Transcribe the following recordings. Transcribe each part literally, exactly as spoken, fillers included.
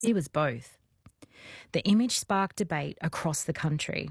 She was both. The image sparked debate across the country.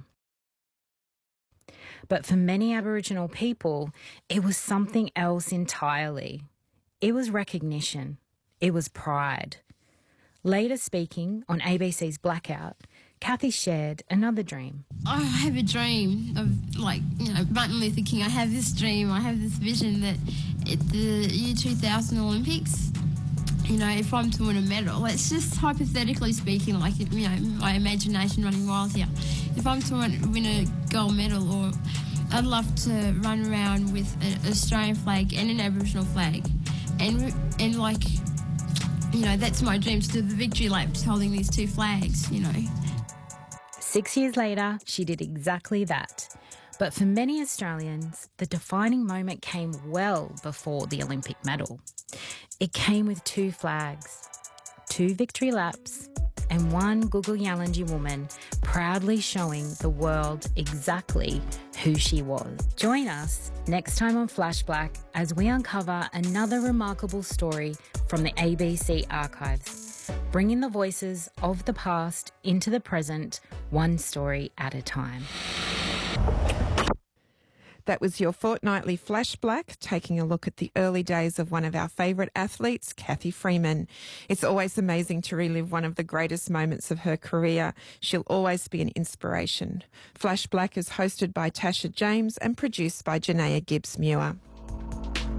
But for many Aboriginal people, it was something else entirely. It was recognition. It was pride. Later speaking on A B C's Blackout, Kathy shared another dream. I have a dream of, like, you know, Martin Luther King. I have this dream, I have this vision that at the year two thousand Olympics, you know, if I'm to win a medal, it's just hypothetically speaking, like, you know, my imagination running wild here. If I'm to win a gold medal, or I'd love to run around with an Australian flag and an Aboriginal flag, and and like, you know, that's my dream, to do the victory laps holding these two flags, you know. Six years later, she did exactly that. But for many Australians, the defining moment came well before the Olympic medal. It came with two flags, two victory laps, and one Gugu Yalanji woman proudly showing the world exactly who she was. Join us next time on Flashback as we uncover another remarkable story from the A B C archives, bringing the voices of the past into the present, one story at a time. That was your fortnightly Flashback, taking a look at the early days of one of our favourite athletes, Cathy Freeman. It's always amazing to relive one of the greatest moments of her career. She'll always be an inspiration. Flashback is hosted by Tasha James and produced by Janaea Gibbs-Muir.